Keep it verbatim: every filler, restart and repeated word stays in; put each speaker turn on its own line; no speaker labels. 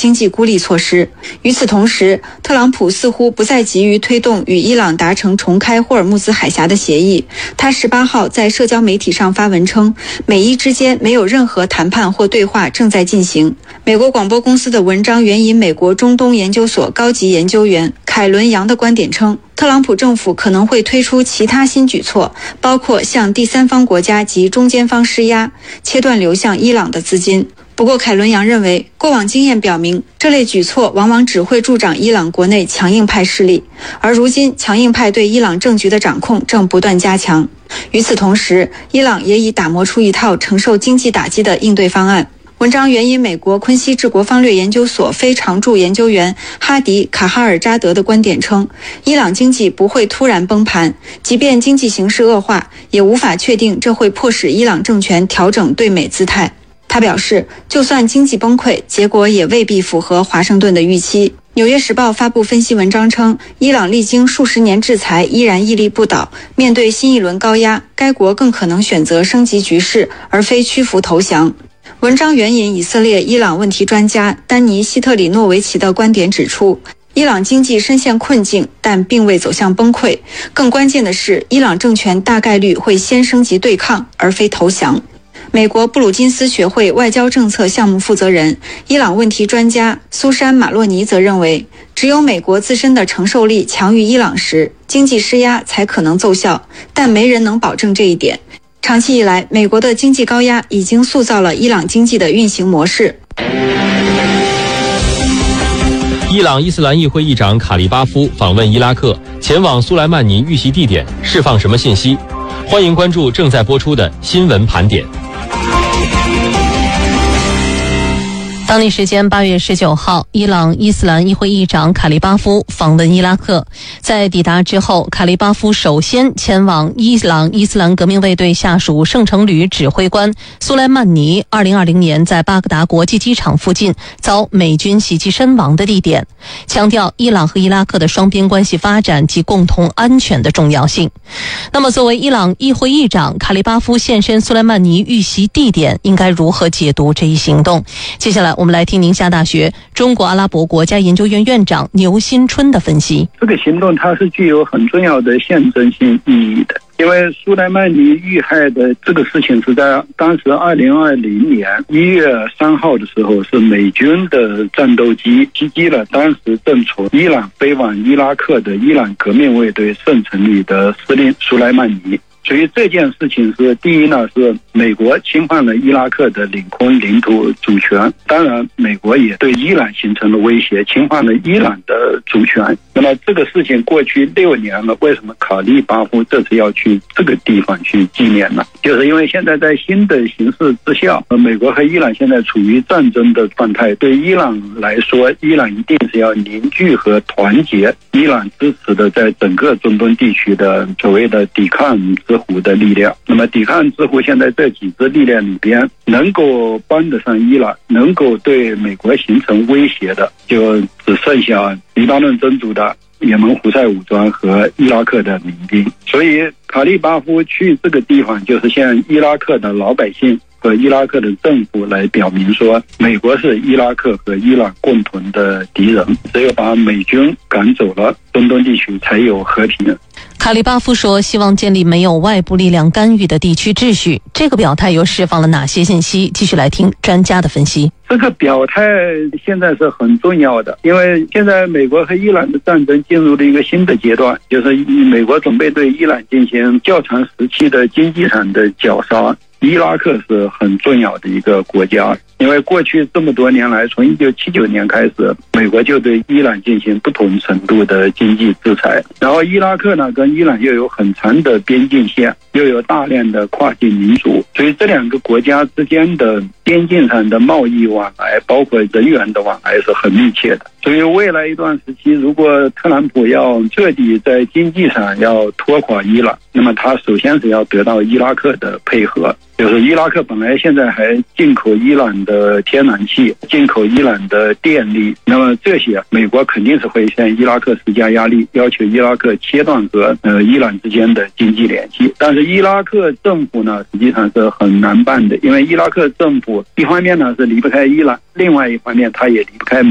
经济孤立措施。与此同时，特朗普似乎不再急于推动与伊朗达成重开霍尔木兹海峡的协议。他十八号在社交媒体上发文称，美伊之间没有任何谈判或对话正在进行。美国广播公司的文章援引美国中东研究所高级研究员凯伦·杨的观点称，特朗普政府可能会推出其他新举措，包括向第三方国家及中间方施压，切断流向伊朗的资金。不过凯伦杨认为，过往经验表明，这类举措往往只会助长伊朗国内强硬派势力，而如今强硬派对伊朗政局的掌控正不断加强。与此同时，伊朗也已打磨出一套承受经济打击的应对方案。文章援引美国昆西治国方略研究所非常驻研究员哈迪·卡哈尔扎德的观点称，伊朗经济不会突然崩盘，即便经济形势恶化，也无法确定这会迫使伊朗政权调整对美姿态。他表示，就算经济崩溃，结果也未必符合华盛顿的预期。纽约时报发布分析文章称，伊朗历经数十年制裁依然屹立不倒，面对新一轮高压，该国更可能选择升级局势，而非屈服投降。文章援引以色列伊朗问题专家丹尼·希特里诺维奇的观点指出，伊朗经济深陷困境，但并未走向崩溃。更关键的是，伊朗政权大概率会先升级对抗，而非投降。美国布鲁金斯学会外交政策项目负责人、伊朗问题专家苏珊·马洛尼则认为，只有美国自身的承受力强于伊朗时，经济施压才可能奏效，但没人能保证这一点。长期以来，美国的经济高压已经塑造了伊朗经济的运行模式。
伊朗伊斯兰议会议长卡利巴夫访问伊拉克，前往苏莱曼尼遇袭地点，释放什么信息？欢迎关注正在播出的新闻盘点。
当地时间八月十九号，伊朗伊斯兰议会议长卡利巴夫访问伊拉克。在抵达之后，卡利巴夫首先前往伊朗伊斯兰革命卫队下属圣城旅指挥官苏莱曼尼二零二零年在巴格达国际机场附近遭美军袭击身亡的地点，强调伊朗和伊拉克的双边关系发展及共同安全的重要性。那么作为伊朗议会议长，卡利巴夫现身苏莱曼尼遇袭地点，应该如何解读这一行动？接下来我们来听宁夏大学中国阿拉伯国家研究院院长牛新春的分析。
这个行动它是具有很重要的象征性意义的，因为苏莱曼尼遇害的这个事情是在当时二零二零年一月三号的时候，是美军的战斗机袭击了当时正从伊朗飞往伊拉克的伊朗革命卫队圣城旅的司令苏莱曼尼。所以这件事情是，第一呢，是美国侵犯了伊拉克的领空领土主权，当然美国也对伊朗形成了威胁，侵犯了伊朗的主权。那么这个事情过去六年了，为什么卡利巴夫这次要去这个地方去纪念呢？就是因为现在在新的形势之下，美国和伊朗现在处于战争的状态，对伊朗来说，伊朗一定是要凝聚和团结伊朗支持的在整个中东地区的所谓的抵抗之虎的力量。那么抵抗之虎现在这几支力量里边，能够帮得上伊朗，能够对美国形成威胁的，就只剩下黎巴嫩真主的也门胡塞武装和伊拉克的民兵。所以卡利巴夫去这个地方，就是向伊拉克的老百姓和伊拉克的政府来表明说，美国是伊拉克和伊朗共同的敌人，只有把美军赶走了，中东地区才有和平。
卡利巴夫说，希望建立没有外部力量干预的地区秩序。这个表态又释放了哪些信息？继续来听专家的分析。
这个表态现在是很重要的，因为现在美国和伊朗的战争进入了一个新的阶段，就是美国准备对伊朗进行较长时期的经济上的绞杀。伊拉克是很重要的一个国家，因为过去这么多年来，从一九七九年开始，美国就对伊朗进行不同程度的经济制裁。然后伊拉克呢，跟伊朗又有很长的边境线，又有大量的跨境民族，所以这两个国家之间的边境上的贸易往来，包括人员的往来是很密切的。所以未来一段时期，如果特朗普要彻底在经济上要拖垮伊朗，那么他首先是要得到伊拉克的配合。就是伊拉克本来现在还进口伊朗的天然气，进口伊朗的电力，那么这些美国肯定是会向伊拉克施加压力，要求伊拉克切断和呃伊朗之间的经济联系。但是伊拉克政府呢，实际上是很难办的，因为伊拉克政府一方面呢是离不开伊朗，另外一方面他也离不开